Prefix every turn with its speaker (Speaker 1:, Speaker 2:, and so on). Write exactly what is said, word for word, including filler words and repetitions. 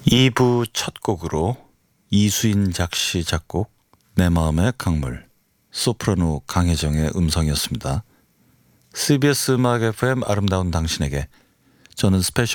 Speaker 1: 이 부 첫 곡으로 이수인 작시 작곡 내 마음의 강물, 소프라노 강혜정의 음성이었습니다. 씨비에스 음악 에프엠 아름다운 당신에게, 저는 스페셜